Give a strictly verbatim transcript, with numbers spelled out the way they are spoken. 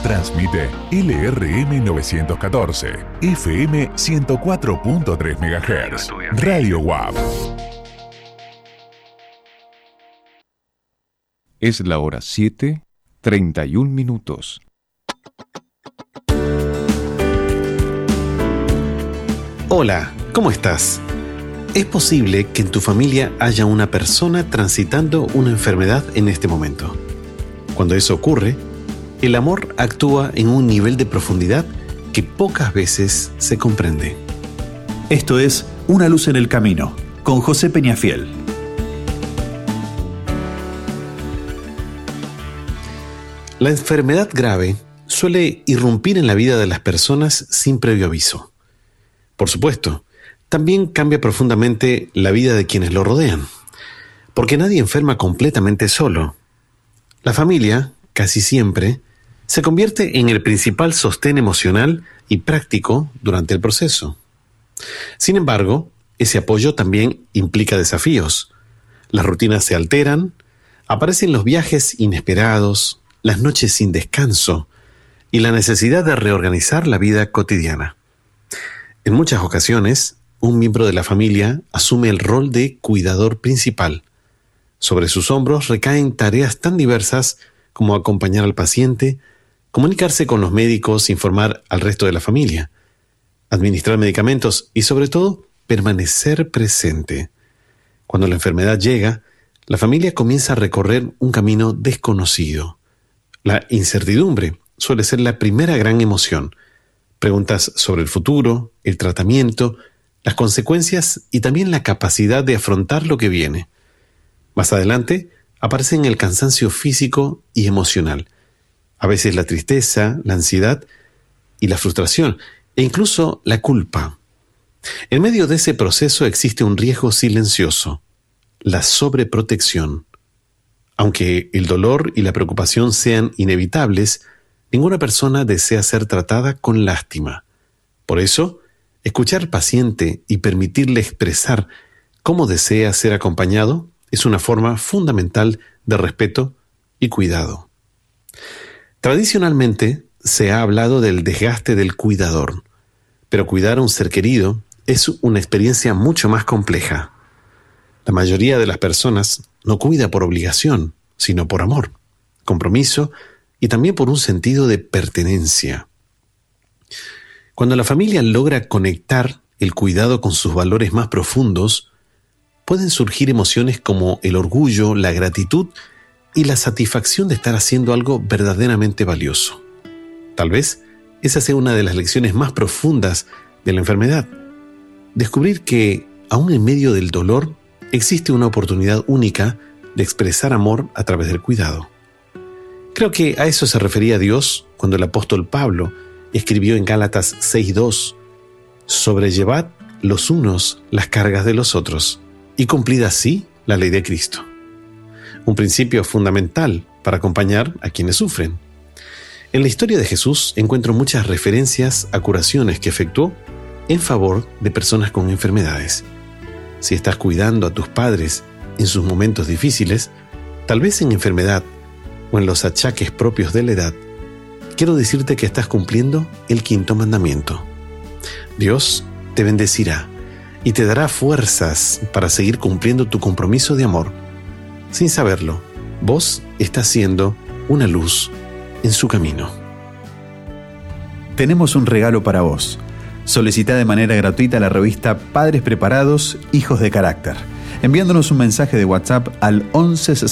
Transmite L R M novecientos catorce, F M ciento cuatro punto tres megahertz. Radio U A P. Es la hora siete, treinta y un minutos. Hola, ¿cómo estás? Es posible que en tu familia haya una persona transitando una enfermedad en este momento. Cuando eso ocurre, el amor actúa en un nivel de profundidad que pocas veces se comprende. Esto es Una luz en el camino, con José Peñafiel. La enfermedad grave suele irrumpir en la vida de las personas sin previo aviso. Por supuesto, también cambia profundamente la vida de quienes lo rodean, porque nadie enferma completamente solo. La familia, casi siempre, se convierte en el principal sostén emocional y práctico durante el proceso. Sin embargo, ese apoyo también implica desafíos. Las rutinas se alteran, aparecen los viajes inesperados, las noches sin descanso y la necesidad de reorganizar la vida cotidiana. En muchas ocasiones, un miembro de la familia asume el rol de cuidador principal. Sobre sus hombros recaen tareas tan diversas como acompañar al paciente, comunicarse con los médicos, informar al resto de la familia, administrar medicamentos y, sobre todo, permanecer presente. Cuando la enfermedad llega, la familia comienza a recorrer un camino desconocido. La incertidumbre suele ser la primera gran emoción. Preguntas sobre el futuro, el tratamiento, las consecuencias y también la capacidad de afrontar lo que viene. Más adelante, aparecen el cansancio físico y emocional. A veces la tristeza, la ansiedad y la frustración, e incluso la culpa. En medio de ese proceso existe un riesgo silencioso, la sobreprotección. Aunque el dolor y la preocupación sean inevitables, ninguna persona desea ser tratada con lástima. Por eso, escuchar al paciente y permitirle expresar cómo desea ser acompañado es una forma fundamental de respeto y cuidado. Tradicionalmente se ha hablado del desgaste del cuidador, pero cuidar a un ser querido es una experiencia mucho más compleja. La mayoría de las personas no cuida por obligación, sino por amor, compromiso y también por un sentido de pertenencia. Cuando la familia logra conectar el cuidado con sus valores más profundos, pueden surgir emociones como el orgullo, la gratitud y la satisfacción de estar haciendo algo verdaderamente valioso. Tal vez esa sea una de las lecciones más profundas de la enfermedad. Descubrir que, aún en medio del dolor, existe una oportunidad única de expresar amor a través del cuidado. Creo que a eso se refería Dios cuando el apóstol Pablo escribió en Gálatas seis dos: sobrellevad los unos las cargas de los otros, y cumplid así la ley de Cristo. Un principio fundamental para acompañar a quienes sufren. En la historia de Jesús encuentro muchas referencias a curaciones que efectuó en favor de personas con enfermedades. Si estás cuidando a tus padres en sus momentos difíciles, tal vez en enfermedad o en los achaques propios de la edad, quiero decirte que estás cumpliendo el quinto mandamiento. Dios te bendecirá y te dará fuerzas para seguir cumpliendo tu compromiso de amor. Sin saberlo, vos estás siendo una luz en su camino. Tenemos un regalo para vos. Solicita de manera gratuita la revista Padres Preparados, Hijos de Carácter, enviándonos un mensaje de WhatsApp al once